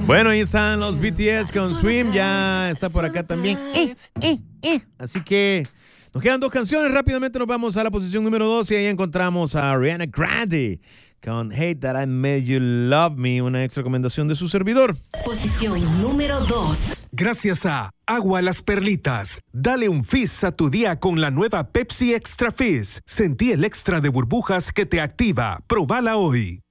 Bueno, ahí están los BTS con Swim. Ya está por acá también. Así que nos quedan 2 canciones. Rápidamente nos vamos a la posición número 2 y ahí encontramos a Ariana Grande con Hate That I Made You Love Me, una ex recomendación de su servidor. Posición número 2. Gracias a Agua Las Perlitas. Dale un fizz a tu día con la nueva Pepsi Extra Fizz. Sentí el extra de burbujas que te activa. Probala hoy.